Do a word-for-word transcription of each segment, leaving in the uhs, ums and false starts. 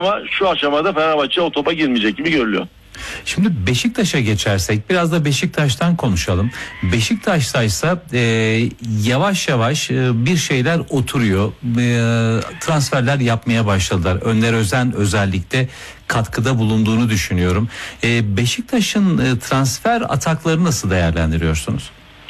ama şu aşamada Fenerbahçe o topa girmeyecek gibi görülüyor. Şimdi Beşiktaş'a geçersek biraz da Beşiktaş'tan konuşalım. Beşiktaş'taysa e, yavaş yavaş e, bir şeyler oturuyor. E, transferler yapmaya başladılar. Önder Özen özellikle katkıda bulunduğunu düşünüyorum. E, Beşiktaş'ın e, transfer ataklarını nasıl değerlendiriyorsunuz?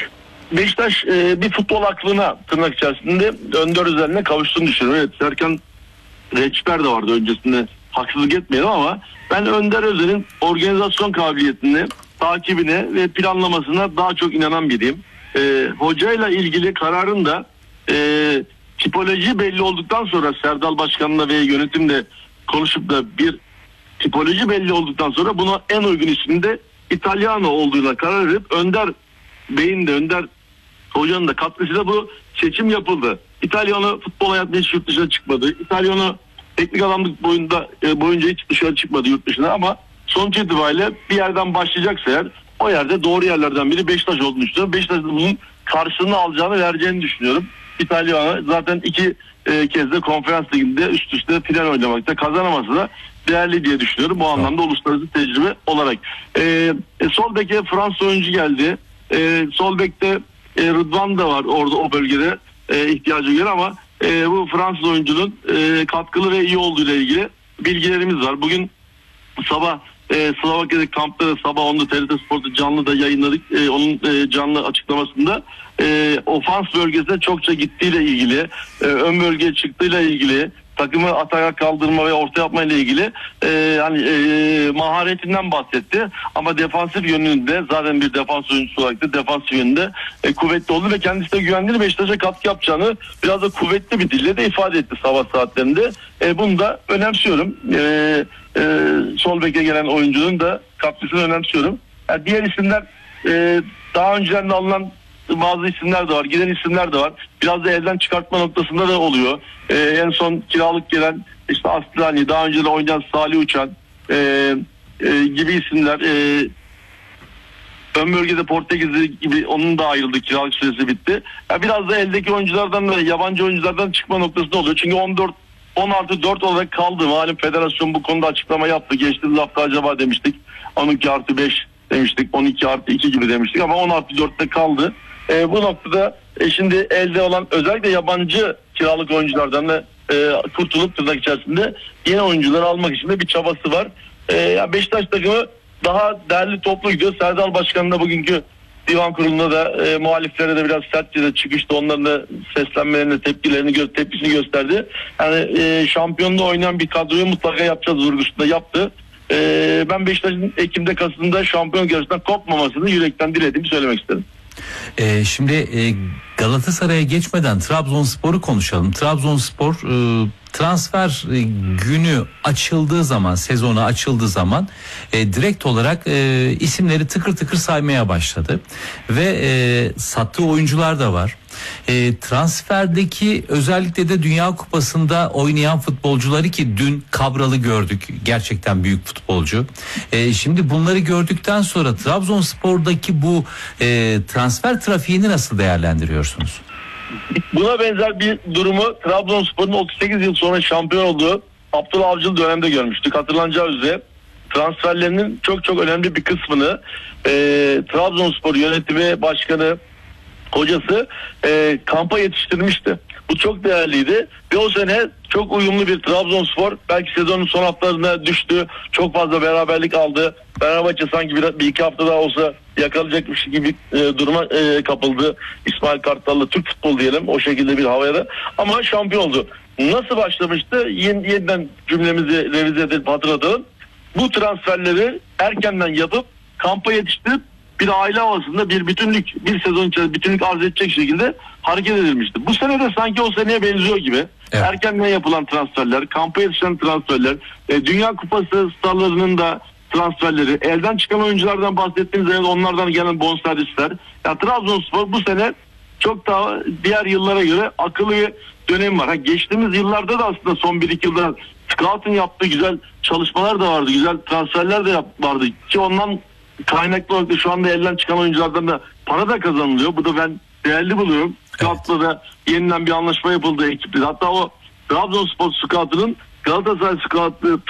Beşiktaş e, bir futbol aklına tırnak içerisinde Önder Özen'le kavuştuğunu düşünüyorum. Evet, Serkan Reçber de vardı öncesinde, haksızlık etmeyelim ama ben Önder Özen'in organizasyon kabiliyetine, takibine ve planlamasına daha çok inanan biriyim. E, hocayla ilgili kararın da e, tipoloji belli olduktan sonra Serdal Başkan'la ve yönetimle konuşup da bir tipoloji belli olduktan sonra buna en uygun isminde İtalyano olduğuna karar verip Önder Bey'in de Önder Hoca'nın da katkısıyla bu seçim yapıldı. İtalyano futbol hayatında hiç yurt dışına çıkmadı. İtalyano teknik adamlık boyunda, e, boyunca hiç dışarı çıkmadı yurt dışına ama sonuç itibariyle bir yerden başlayacaksa eğer o yerde doğru yerlerden biri Beşiktaş olduğunu düşünüyorum. Beşiktaş'ın bunun karşılığını alacağını, vereceğini düşünüyorum. İtalyano zaten iki e, kez de konferans liginde üst üste final oynamakta, kazanaması da değerli diye düşünüyorum. Bu anlamda uluslararası tecrübe olarak. E, e, sol beke Fransız oyuncu geldi. E, sol bekte e, Rıdvan da var orada o bölgede e, ihtiyacı göre ama e, bu Fransız oyuncunun e, katkılı ve iyi olduğu ile ilgili bilgilerimiz var. Bugün sabah e, Slovakya'daki kampta da sabah onu T R T Spor'da canlı da yayınladık. E, onun e, canlı açıklamasında e, ofans bölgesine çokça gittiğiyle ilgili, e, ön bölgeye çıktığıyla ilgili, takımı atağa kaldırma ve orta yapma ile ilgili e, hani e, maharetinden bahsetti. Ama defansif yönünde zaten bir defans oyuncusu olarak da defansif yönünde e, kuvvetli oldu ve kendisi de güvendiğini, Beşiktaş'a katkı yapacağını biraz da kuvvetli bir dille de ifade etti sabah saatlerinde. E, bunu da önemsiyorum. E, e, sol beke gelen oyuncunun da katkısını önemsiyorum. Yani diğer isimler e, daha önceden de alınan bazı isimler de var, giden isimler de var. Biraz da elden çıkartma noktasında da oluyor. Ee, en son kiralık gelen işte Aslan, daha önce de oynayan Salih Uçan e, e, gibi isimler. E, ön bölgede Portekizli gibi onun da ayrıldı, kiralık süresi bitti. Yani biraz da eldeki oyunculardan ve yabancı oyunculardan çıkma noktasında oluyor. Çünkü on dört on artı dört olarak kaldı. Malum federasyon bu konuda açıklama yaptı. Geçtiğimiz hafta acaba demiştik. on iki artı beş demiştik. on iki artı iki gibi demiştik ama on artı dörtte kaldı. E, bu noktada e, şimdi elde olan özellikle yabancı kiralık oyunculardan da e, kurtulup tırnak içerisinde yeni oyuncuları almak için de bir çabası var. E, yani Beşiktaş takımı daha değerli toplu gidiyor. Serdal Başkan'ın da bugünkü divan kurulunda da e, muhaliflere de biraz sertçe de çıkıştı. Onların da seslenmelerini, tepkilerini, gö- tepkisini gösterdi. Yani e, şampiyonluğu oynayan bir kadroyu mutlaka yapacağız vurgusunda yaptı. E, ben Beşiktaş'ın Ekim'de, Kasım'da şampiyon yarışından kopmamasını yürekten dilediğimi söylemek istedim. Ee, şimdi e, Galatasaray'a geçmeden Trabzonspor'u konuşalım. Trabzonspor e, transfer e, günü açıldığı zaman, sezonu açıldığı zaman e, direkt olarak e, isimleri tıkır tıkır saymaya başladı ve e, sattığı oyuncular da var. E, transferdeki özellikle de Dünya Kupası'nda oynayan futbolcuları, ki dün Kabral'ı gördük, gerçekten büyük futbolcu. E, şimdi bunları gördükten sonra Trabzonspor'daki bu e, transfer trafiğini nasıl değerlendiriyorsunuz? Buna benzer bir durumu Trabzonspor'un otuz sekiz yıl sonra şampiyon olduğu Abdullah Avcı'lı dönemde görmüştük. Hatırlanacağı üzere transferlerinin çok çok önemli bir kısmını e, Trabzonspor yönetimi, başkanı, hocası e, kampa yetiştirmişti. Bu çok değerliydi ve o sene çok uyumlu bir Trabzonspor belki sezonun son haftalarına düştü. Çok fazla beraberlik aldı. Fenerbahçe sanki bir, bir iki hafta daha olsa yakalayacakmış gibi e, duruma e, kapıldı. İsmail Kartal'la Türk futbolu diyelim o şekilde bir havaya da. Ama şampiyon oldu. Nasıl başlamıştı? Yeni, yeniden cümlemizi revize edip hatırlatalım. Bu transferleri erkenden yapıp kampa yetiştirip bir aile havasında bir bütünlük, bir sezon içerisinde bütünlük arz edecek şekilde hareket edilmişti. Bu sene de sanki o seneye benziyor gibi. Evet. Erkenden yapılan transferler, kampa yetişen transferler, e, Dünya Kupası starlarının da transferleri, elden çıkan oyunculardan bahsettiğimiz zaman onlardan gelen bonservisler. Ya Trabzonspor bu sene çok daha diğer yıllara göre akıllı bir dönem var. Ha, geçtiğimiz yıllarda da aslında son bir iki yılda Scout'un yaptığı güzel çalışmalar da vardı. Güzel transferler de yap, vardı. Ki ondan kaynaklı olarak da şu anda elden çıkan oyunculardan da para da kazanılıyor. Bu da ben değerli buluyorum. Scout'la da yeniden bir anlaşma yapıldı ekiple. Hatta o Trabzonspor Scout'unun Galatasaray scoutluğu